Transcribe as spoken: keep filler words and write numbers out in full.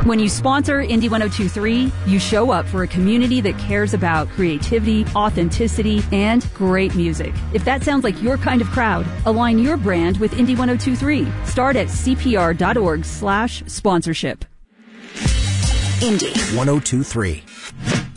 When you sponsor Indie one oh two point three, you show up for a community that cares about creativity, authenticity, and great music. If that sounds like your kind of crowd, align your brand with Indie one oh two point three. Start at cpr.org slash sponsorship. Indie one oh two point three.